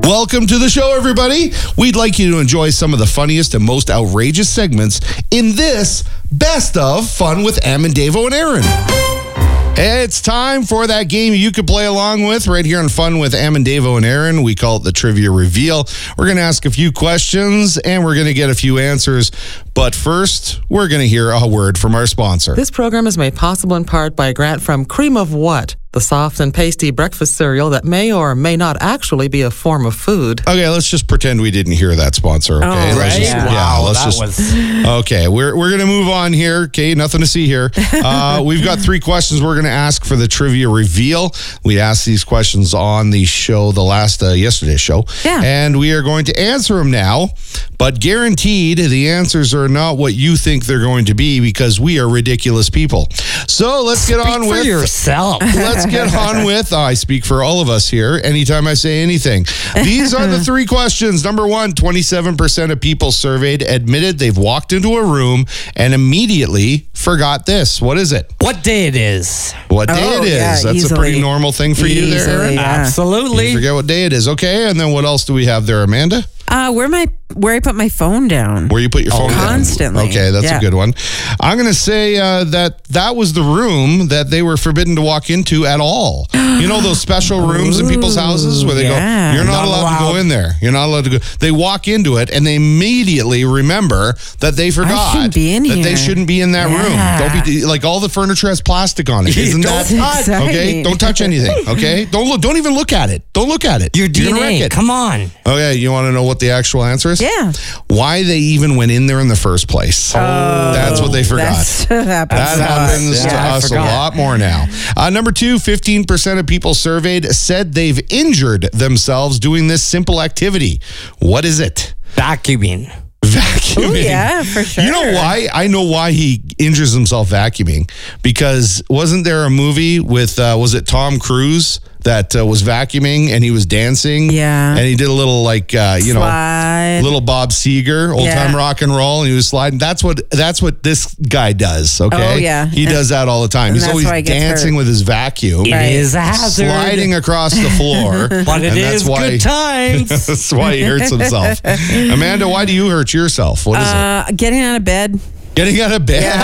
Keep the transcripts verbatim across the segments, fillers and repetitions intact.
Welcome to the show, everybody. We'd like you to enjoy some of the funniest and most outrageous segments in this Best of Fun with Amandavo and Aaron. It's time for that game you could play along with right here on Fun with Amandavo and Aaron. We call it the Trivia Reveal. We're going to ask a few questions and we're going to get a few answers. But first, we're going to hear a word from our sponsor. This program is made possible in part by a grant from Cream of What? The soft and pasty breakfast cereal that may or may not actually be a form of food. Okay, let's just pretend we didn't hear that sponsor, okay? Oh, let's right? just, Yeah. yeah, Wow, let's that just. was- Okay, we're we're gonna move on here. Okay, nothing to see here. Uh, we've got three questions we're gonna ask for the Trivia Reveal. We asked these questions on the show, the last uh, yesterday's show, Yeah. and we are going to answer them now. But guaranteed, the answers are not what you think they're going to be because we are ridiculous people. So let's get on Speak for with yourself. Let's get on with, oh, I speak for all of us here anytime I say anything. These are the three questions. Number one, twenty-seven percent of people surveyed admitted they've walked into a room and immediately forgot this. What is it? What day it is? What day Oh, it is? yeah, That's a easily. pretty normal thing for you there, Easily, Aaron? yeah. You Absolutely. forget what day it is. Okay, and then what else do we have there, Amanda? Uh, where my where I put my phone down. Where you put your phone down. Constantly. Okay, that's Yeah. a good one. I'm going to say uh, that that was the room that they were forbidden to walk into at all. You know those special rooms in people's houses where they yeah. go, you're not, Not allowed, to allowed. go in there. You're not allowed to go. They walk into it and they immediately remember that they forgot shouldn't be in that here. they shouldn't be in that Yeah. room. Don't be like all the furniture has plastic on it. Isn't Don't that touch. okay? Don't touch anything. Okay, don't look. Don't even look at it. Don't look at it. Your You're gonna wreck D N A. it. Come on. Okay, you want to know what the actual answer is? Yeah. Why they even went in there in the first place. That's what they forgot. That's, that happens. That a lot. happens to Yeah, I us a forgot. lot more now. Uh, number two, fifteen percent of people surveyed said they've injured themselves doing this simple activity. What is it? Vacuuming. Vacuuming. Ooh, yeah, for sure. You know why? I know why he injures himself vacuuming. Because wasn't there a movie with, uh, was it Tom Cruise that uh, was vacuuming and he was dancing? Yeah. And he did a little like, uh, you know, Slide. little Bob Seger, old Yeah. time rock and roll, and he was sliding. That's what that's what this guy does. Okay, Oh, yeah. he And- does that all the time. and He's that's always why he gets dancing hurt. with his vacuum, It Right. is a hazard. sliding across the floor, But it and is that's why good times. that's why he hurts himself. Amanda, why do you hurt yourself? What is Uh, getting out of bed. it? Getting out of bed.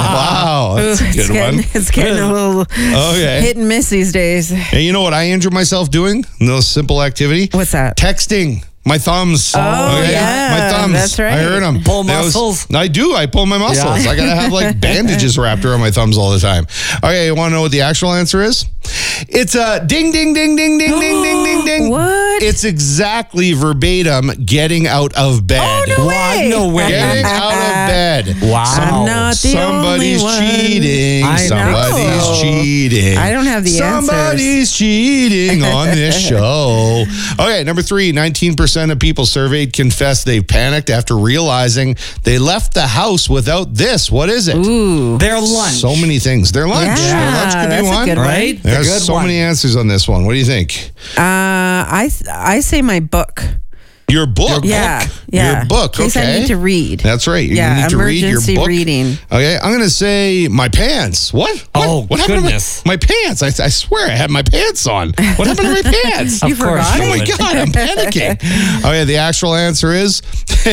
Wow, that's Ooh, a it's good getting, one. It's getting a little Okay. hit and miss these days. And you know what I injure myself doing? No simple activity. What's that? Texting. My thumbs. Oh, yeah. My thumbs. That's right. I hurt them. Pull muscles. I do. I pull my muscles. Yeah. I got to have like bandages wrapped around my thumbs all the time. Okay, you want to know what the actual answer is? It's a ding, ding, ding, ding, ding, ding, ding, ding, ding. What? It's exactly verbatim getting out of bed. Oh, no Why? way. No way. Getting out of bed. Wow. I'm not the Somebody's only one. cheating. I Somebody's know. cheating. I don't have the answers. Somebody's cheating on this show. Okay, number three, nineteen percent of people surveyed confess they panicked after realizing they left the house without this. What is it? Ooh. Their lunch. So many things. Their lunch. Yeah, Their lunch could that's be a one. good one. Right? There's A good so one. many answers on this one. What do you think? Uh, I I say my book. Your book. Yeah, yeah. Your book. In case Okay. I need to read. That's right. You Yeah, need to read your emergency book. reading. Okay, I'm going to say my pants. What? What? Oh, what happened goodness. to my, my pants? I, I swear I had my pants on. What happened to my pants? Of You course forgot you Oh my would. God, I'm panicking. Okay, the actual answer is